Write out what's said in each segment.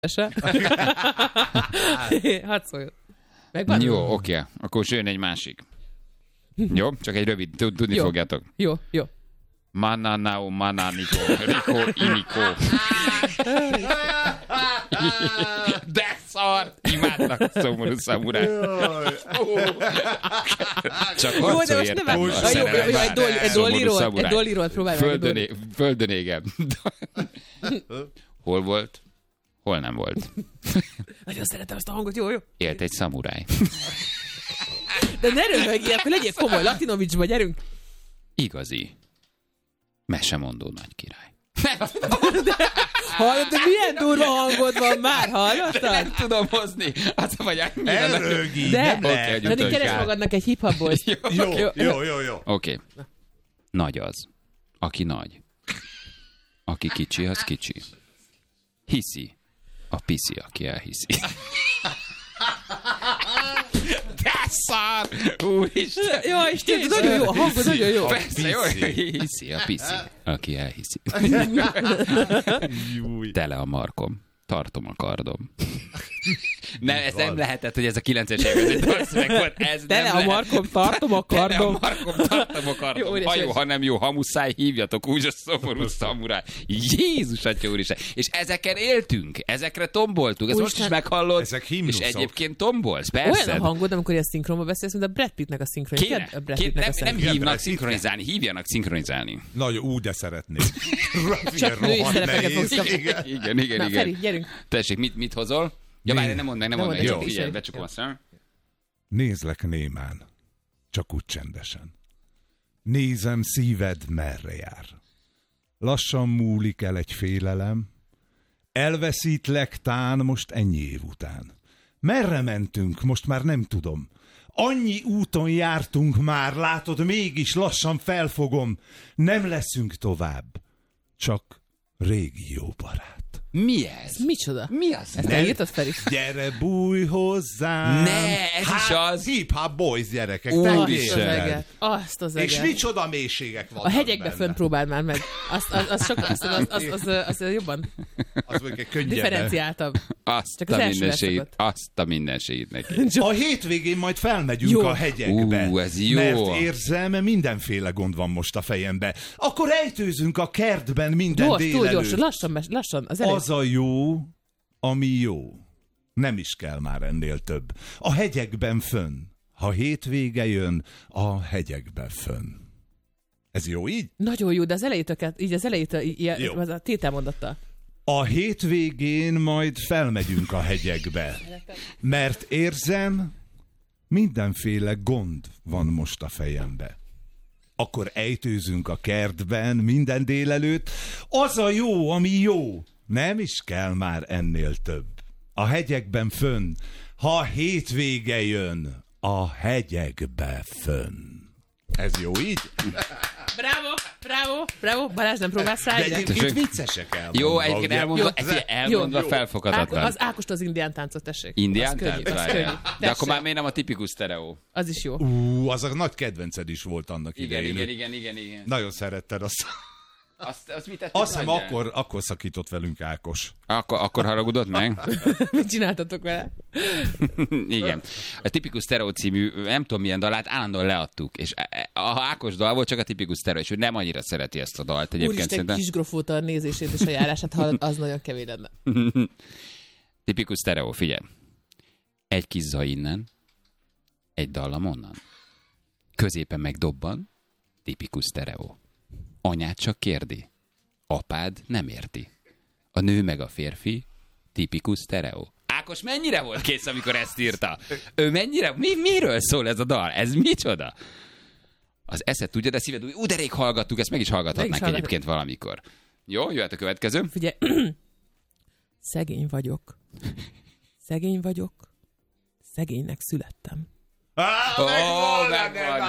Hadd szóljon. Jó, oké. Akkor jön egy másik. Jó? Csak egy rövid, tudni jó. fogjátok. Jó. Mananao, mananiko, riko, iniko. De szar! Imádnak szomorú szamuráj. Csak harcolj értem. Egy dolliról próbálj meg. Földön égem. Hol volt? Hol nem volt? Nagyon szeretem azt a hangot, jó? Élt egy szamuráj. De ne röhögjél, akkor legyél komoly, Latinovicsba, gyerünk. Igazi. Mesemondó nagy király. Hallod, de milyen durva hangod van már, hallottad? Nem tudom hozni. Az vagy elrögj, de keresd magadnak egy hip-hop boys. Jó. Oké. Nagy az, aki nagy. Aki kicsi, az kicsi. Hiszi. A piszi, aki elhiszi. De szar! Úristen! Jó, Isten, nagyon jó, a hangod nagyon jó. Persze, jó. Hiszi, a piszi, aki elhiszi. Tele a markom. Tartom a kardom. Ez nem lehetett, hogy ez a 9-es évek volt. Tele a markom, tartom a kardom. Tartom a kardom. Ha jó, ha nem jó, ha muszáj, hívjatok úgy a szomorú szamuráj. Jézus Atya Úristen. És ezeken éltünk, ezekre tomboltunk. Ezt most is meghallod. Ezek himnuszok. És egyébként tombolsz, persze. Olyan a hangod, amikor ilyen szinkronba beszélsz, mint a Brad Pittnek a szinkronja. Nem hívnak szinkronizálni, hívjanak szinkronizálni. Nagyon úgy, de szeretnék. Csak női szerepeket fogsz kapni. Igen. Na, Feri, gyerünk. Tessék, mit hozol? Ja, várj, nem mondd meg. Jó, figyelj, becsukom a szem. Nézlek némán, csak úgy csendesen. Nézem, szíved merre jár. Lassan múlik el egy félelem. Elveszítlek tán most ennyi év után. Merre mentünk, most már nem tudom. Annyi úton jártunk már, látod, mégis lassan felfogom. Nem leszünk tovább, csak régi jó barát. Mi ez? Micsoda? Mi az? Ezt elírtad, Feri? Gyere, bújj hozzám! Ne, ez is az! Hip-hop boys gyerekek, Azt az eget. És micsoda mélységek vannak a hegyekbe benne. fönn próbáld már meg. Az jobban Az mondjuk egy könnyebben. differenciáltabb. Azt a mindenségét neki. A hétvégén majd felmegyünk a hegyekbe. Ez jó. Mert érzem, mindenféle gond van most a fejembe. Akkor ejtőzünk a kertben minden délelőtt. Túl gyors, lassan. Az a jó, ami jó. Nem is kell már ennél több. A hegyekben fönn. Ha hétvége jön, a hegyekben fönn. Ez jó így? Nagyon jó, de az elejétől az a tételmondattal. A hétvégén majd felmegyünk a hegyekbe. Mert érzem, mindenféle gond van most a fejembe. Akkor ejtőzünk a kertben minden délelőtt. Az a jó, ami jó. Nem is kell már ennél több. A hegyekben fönn. Ha hétvége jön, a hegyekbe fönn. Ez jó így? Bravo. Balázs, nem próbálsz rá? De egyébként viccesek elmondva. Jó, egyébként elmondva felfoghatatlan. Az Ákost az indián táncot, tessék. Indián tánc? könnyű. De akkor már miért nem a tipikus sztereó? Az is jó. Az a nagy kedvenced is volt annak idején. Igen. Nagyon szeretted azt. Azt mit tettük? Azt hiszem, akkor szakított velünk Ákos. Akkor haragudott meg? Mit csináltatok vele? Igen. A tipikus sztereó című, nem tudom milyen dalát, állandóan leadtuk. És a Ákos dal volt, csak a tipikus sztereó, és ő nem annyira szereti ezt a dalt. Úristen, Kisgrofóta a nézését és a járását hallod, az nagyon kevés lenne. Tipikus sztereó, figyelj. Egy kizza innen, egy dallam onnan. Középen megdobban, tipikus sztereó. Anyád csak kérdi, apád nem érti. A nő meg a férfi, tipikus sztereó. Ákos mennyire volt kész, amikor ezt írta? Ő mennyire? Miről szól ez a dal? Ez micsoda? Az eszed tudja, de szíved úgy, de rég hallgattuk, ezt meg is hallgathatnánk egyébként valamikor. Jó, jöhet a következő. Figyelj, szegény vagyok, szegénynek születtem. Megvan.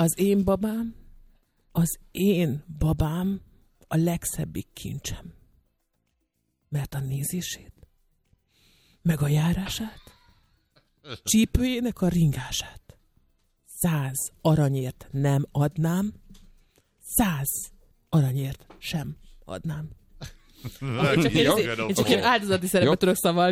Az én babám a legszebbik kincsem. Mert a nézését, meg a járását, csípőjének a ringását 100 aranyért nem adnám, 100 aranyért sem adnám. Én csak ilyen áldozati szerepet tudok szavalni.